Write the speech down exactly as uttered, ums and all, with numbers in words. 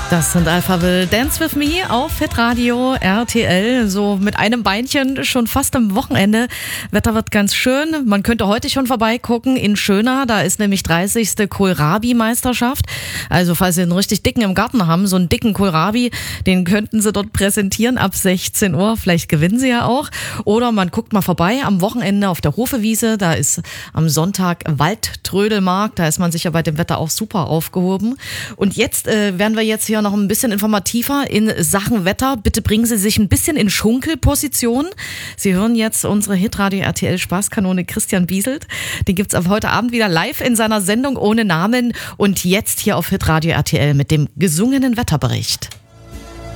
Das sind Alphaville, Dance With Me auf Hitradio R T L. So mit einem Beinchen schon fast am Wochenende. Wetter wird ganz schön. Man könnte heute schon vorbeigucken in Schöna. Da ist nämlich dreißigste Kohlrabi-Meisterschaft. Also falls Sie einen richtig dicken im Garten haben, so einen dicken Kohlrabi, den könnten Sie dort präsentieren ab sechzehn Uhr. Vielleicht gewinnen Sie ja auch. Oder man guckt mal vorbei am Wochenende auf der Hofewiese. Da ist am Sonntag Waldtrödelmarkt. Da ist man sicher bei dem Wetter auch super aufgehoben. Und jetzt äh, werden wir jetzt hier noch ein bisschen informativer in Sachen Wetter. Bitte bringen Sie sich ein bisschen in Schunkelposition. Sie hören jetzt unsere Hitradio R T L Spaßkanone Christian Bieselt. Den gibt's ab heute Abend wieder live in seiner Sendung ohne Namen und jetzt hier auf Hitradio R T L mit dem gesungenen Wetterbericht.